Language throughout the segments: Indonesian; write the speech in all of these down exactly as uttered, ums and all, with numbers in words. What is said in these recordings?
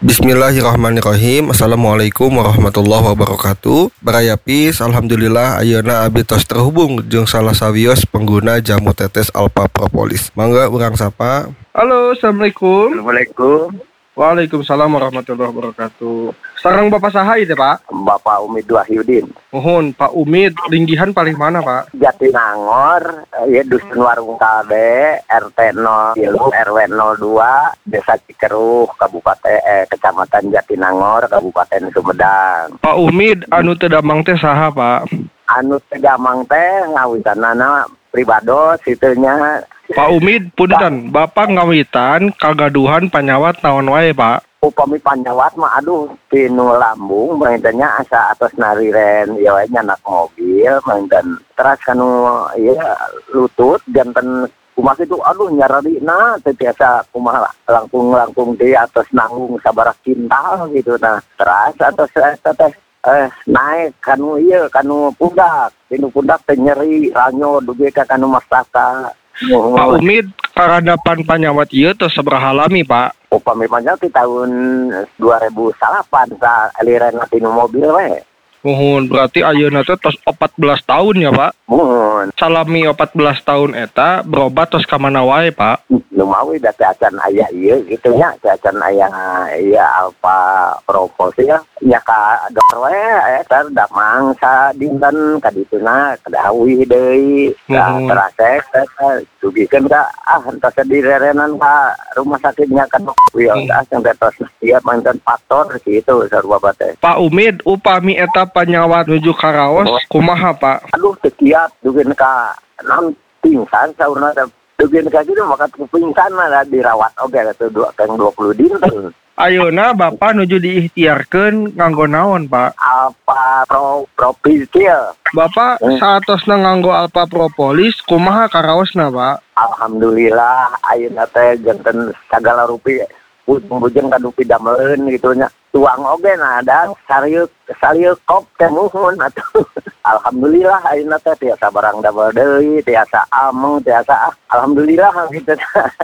Bismillahirrahmanirrahim. Assalamualaikum warahmatullahi wabarakatuh. Baraya Pis, alhamdulillah ayeuna abdi tos terhubung jeung salah sawios pengguna jamu tetes Alpha Propolis. Mangga urang sapa. Halo, assalamualaikum. Assalamualaikum. Waalaikumsalam warahmatullahi wabarakatuh. Sareng Bapak saha ieu, Pak? Bapak Umid Wahyudin. Mohon Pak Umid, linggihan paling mana, Pak? Jatinangor, ya Dusun Warung Kalbe, R T nol tiga, R W nol dua, Desa Cikeruh, Kabupaten eh, Kecamatan Jatinangor, Kabupaten Sumedang. Pak Umid, anu teu damang teh saha, Pak? Anu teu damang teh ngawitanana pribados itunya. Pak Umid, punten, Bapak ngawitan kagaduhan panyawat naon wae, Pak? Upami panyawat mah aduh tinu lambung maintennya asa atas nariren ya we nyanak mobil mainten teras kanu ieu lutut janten kumaha itu aduh nyararina teh biasa kumaha langkung-langkung di atas nanggung sabaraha kintal gitu nah teras atas teh eh naik kanu ieu kanu pundak tinu pundak teh nyeri ranyo dugi ka kanu mastaka. Oh. Pak Umid, karadapan panyawat ieu tos sabaraha lami, Pak? Upami panyawat di tahun dua ribu delapan sa aliran tinu mobil we. Mohon, berarti ayeuna teh tos empat belas tahun ya, Pak? Mohon. Salami empat belas tahun eta berobat tos ka mana wae, Pak? Lumawi da teh acan aya ieu kitu nya, teh acan aya ieu Alpha Propolis ya. Nya ka dokter we eta da mangsa dinten ka dituna kadawi deui. Da terasek dugikeun ka ah entos direrenan ka rumah sakitnya ka dokter ya asal tos ieu manten faktor kitu sarua teh. Pak Umid, upami eta panyawat nuju karaos kumaha, Pak? Aduh teu kiat dugikeun ka naon pingsan saurna teh dugikeun ka kitu maka pingsan mah dirawat oge atuh dua puluh dinten. Ayeuna Bapak nuju diikhtiarkeun nganggo naon, Pak? Alpha Pro Propolis. Bapak hmm. saatosna nganggo Alpha Propolis kumaha karaosna, Pak? Alhamdulillah ayeuna teh janten sagala rupi bujeng kanu pidameleun gitu nya. Tuang oge nah ada sarieu sarieu kop teh muhun atuh. Alhamdulillah ayeuna teh tiasa barang damel deui, tiasa ameng, tiasa ah, alhamdulillah gitu.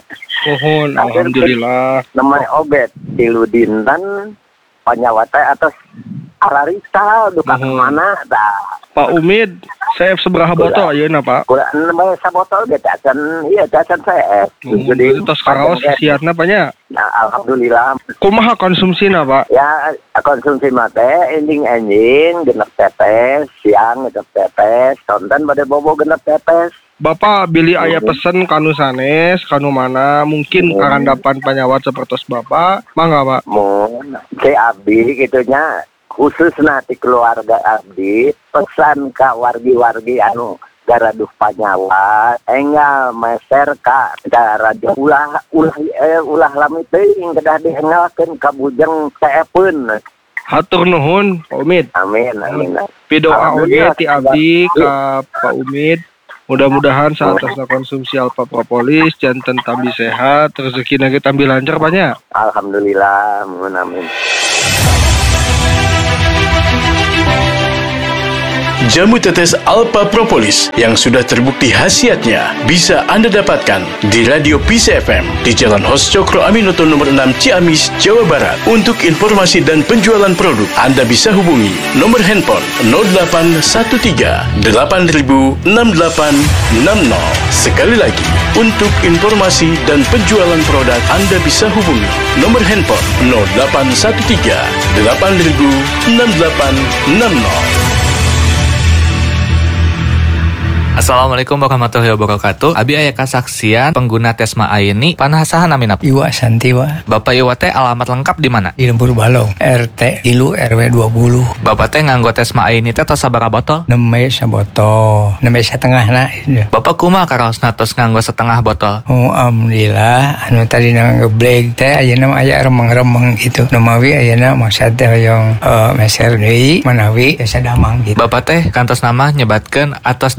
Mohon alhamdulillah. Namanya obat tilu dinten panyawat teh atas ararisa duka mana dah. Pak Umid, saya seberapa botol ayeuna, Pak? Kurang namanya sabotol ge teh acan ieu teh acan saya. Jadi tos karaos siatna banyak. Nah, alhamdulillah. Kumaha konsumsina, Pak? Ya, konsumsi mah teh ending-ending genep tetes, siang genep tetes, sonten bade bobo genep tetes. Bapak bili aya pesen kanu sanes, kanu mana mungkin hmm. karandapan panyawat seperti Bapak, mangga, Pak? Mun, si abdi gitunya khusus nanti keluarga abdi pesan ka wargi-wargi anu garaduh panyawat enggal meser ka garaduh ulah ulah eh, ulah lami teuing kedah diengalkeun ka bujeng teepeun. Hatur nuhun Pak Umid. Amin amin. Pidoa oge ti abdi ka Pak Umid. Mudah-mudahan saat tasna konsumsi Alpha Propolis janten tambi sehat, rezekina ge tambi lancar banyak. Alhamdulillah, amin. Jamu tetes Alpha Propolis yang sudah terbukti khasiatnya bisa Anda dapatkan di Radio Peace F M di Jalan Hos Cokro Aminoto nomor enam Ciamis, Jawa Barat. Untuk informasi dan penjualan produk, Anda bisa hubungi nomor handphone nol delapan satu tiga delapan nol enam delapan enam nol. Sekali lagi, untuk informasi dan penjualan produk, Anda bisa hubungi nomor handphone nol delapan satu tiga delapan nol enam delapan enam nol. Assalamualaikum warahmatullahi wabarakatuh. Abi aya kasaksian pengguna Tesma Aini panasahan nami napa? Iwa Santiwa. Bapak Iwa teh alamat lengkap di mana? Di Lembur Balong, R T tilu R W dua puluh. Bapak teh nganggo Tesma Aini teh tos sabaraha botol? Neme sabotol, neme setengahna. Bapak kumaha karaosna tos nganggo setengah botol? Oh, alhamdulillah. Anu tadi nganggo black teh ayeuna aya remeng-remeng gitu. Nu mawi ayeuna maksud teh hoyong uh, meser deui manawi biasa damang gitu. Bapak teh kantos nama nyebatkeun atas dioperasi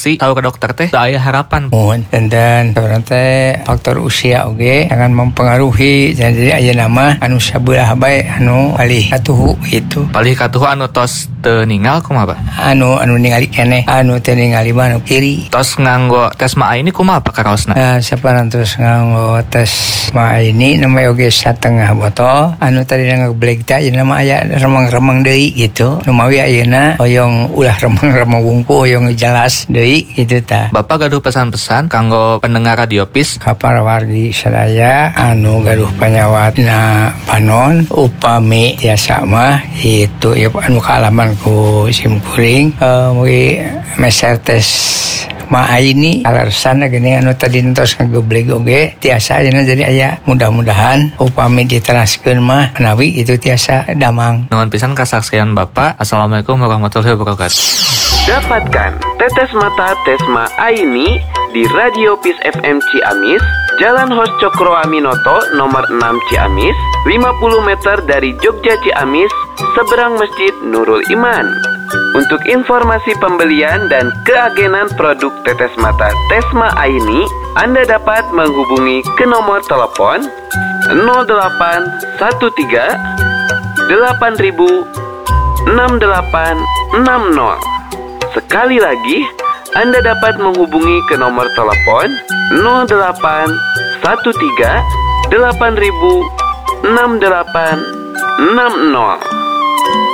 konsultasi tahu ke dokter teh da aya harapan. Mohon dan orang teh faktor usia oge akan mempengaruhi jadi aya nama anu sabelah bae anu palih atuhu itu. Palih katuh anu tos teu ninggal kumaha, Pak? Anu anu ningali keneh anu teu ningali mah anu kiri. Tos nganggo tes ma ini kumaha Pak karaosna? Nah, saparantos nganggo tes ma ini nama oge satengah botol anu tadi ngeblek teh nama aya remeng-remeng deui gitu. Nu mawi ayeuna hoyong ulah remeng-remeng wungku hoyong jelas deui gitu tah. Bapak gaduh pesan-pesan kanggo pendengar radio P I S Kapal wargi sadaya anu gaduh panyawatna panon upami tiasa mah itu ya anu kaalaman ku simkuring uh, mugi meser tes ma ini alasan gini anu tadi entos ngageblek oge tiasa ayeuna jadi aya mudah-mudahan upami diteraskeun mah menawi itu tiasa damang. Nuhun pisan kasaksian Bapak. Assalamualaikum warahmatullahi wabarakatuh. Dapatkan tetes mata Tesma Aini di Radio P I S F M Ciamis, Jalan Hos Cokro Aminoto nomor enam Ciamis, lima puluh meter dari Jogja Ciamis, seberang Masjid Nurul Iman. Untuk informasi pembelian dan keagenan produk tetes mata Tesma Aini, Anda dapat menghubungi ke nomor telepon nol delapan satu tiga delapan ribu enam delapan enam nol. Sekali lagi, Anda dapat menghubungi ke nomor telepon nol delapan satu tiga delapan ribu enam delapan enam nol.